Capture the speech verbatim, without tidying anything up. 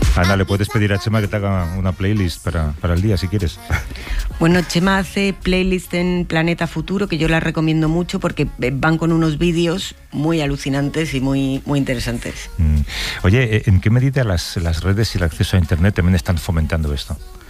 Ana, le puedes pedir a Chema que te haga una playlist para, para el día, si quieres. Bueno, Chema hace playlist en Planeta Futuro, que yo la recomiendo mucho porque van con unos vídeos muy alucinantes y muy, muy interesantes. Mm. Oye, ¿en qué medida las, las redes y el acceso a Internet también están fomentando esto?